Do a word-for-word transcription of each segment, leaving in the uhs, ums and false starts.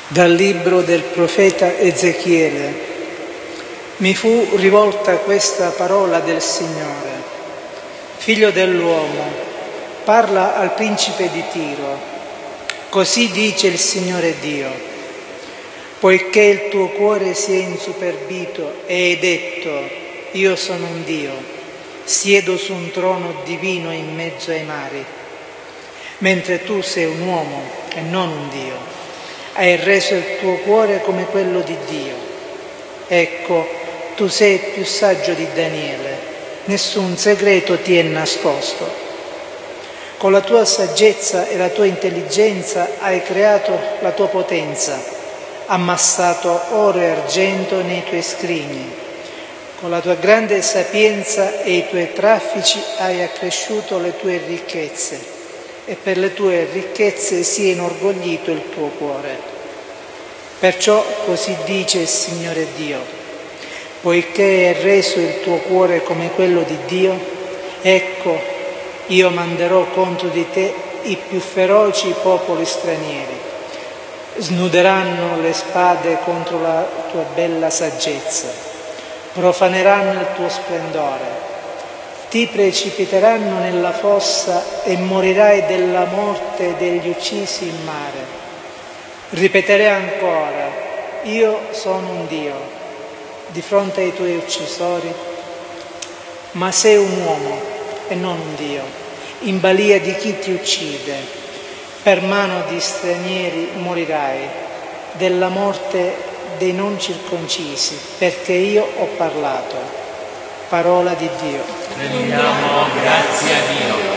Dal libro del profeta Ezechiele. Mi fu rivolta questa parola del Signore. Figlio dell'uomo, parla al principe di Tiro. Così dice il Signore Dio. Poiché il tuo cuore si è insuperbito e hai detto, io sono un Dio, siedo su un trono divino in mezzo ai mari, mentre tu sei un uomo e non un Dio. Hai reso il tuo cuore come quello di Dio. Ecco, tu sei più saggio di Daniele, nessun segreto ti è nascosto. Con la tua saggezza e la tua intelligenza hai creato la tua potenza, ammassato oro e argento nei tuoi scrigni. Con la tua grande sapienza e i tuoi traffici hai accresciuto le tue ricchezze. E per le tue ricchezze si è inorgoglito il tuo cuore. Perciò così dice il Signore Dio, poiché hai reso il tuo cuore come quello di Dio, ecco, io manderò contro di te i più feroci popoli stranieri. Snuderanno le spade contro la tua bella saggezza, profaneranno il tuo splendore. Ti precipiteranno nella fossa e morirai della morte degli uccisi in mare. Ripeterei ancora, io sono un Dio, di fronte ai tuoi uccisori, ma sei un uomo e non un Dio, in balia di chi ti uccide. Per mano di stranieri morirai, della morte dei non circoncisi, perché io ho parlato. Parola di Dio. Rendiamo grazie a Dio.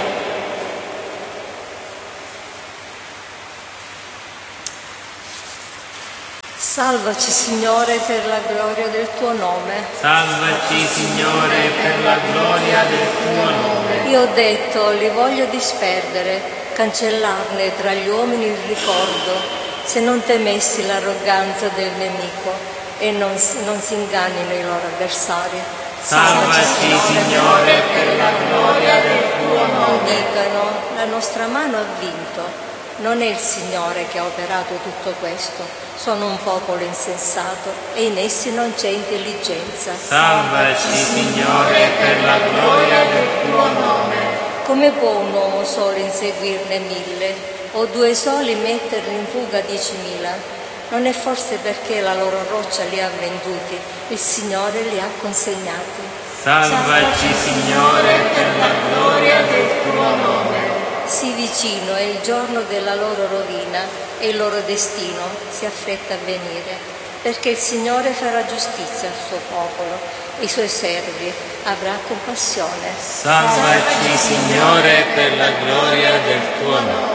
Salvaci, Signore, per la gloria del tuo nome. Salvaci, Signore, per la gloria del tuo nome. Io ho detto, li voglio disperdere, cancellarne tra gli uomini il ricordo, se non temessi l'arroganza del nemico e non, non si ingannino i loro avversari. Salvaci, Signore, per la gloria del tuo nome. Dicano, la nostra mano ha vinto. Non è il Signore che ha operato tutto questo, sono un popolo insensato e in essi non c'è intelligenza. Salvaci, Signore, per la gloria del tuo nome. Come può un uomo solo inseguirne mille o due soli metterli in fuga diecimila? Non è forse perché la loro roccia li ha venduti, il Signore li ha consegnati. Salvaci, Signore, per la gloria del tuo nome. Sì vicino è il giorno della loro rovina e il loro destino si affretta a venire, perché il Signore farà giustizia al suo popolo e i suoi servi avrà compassione. Salvaci, Signore, per la gloria del tuo nome.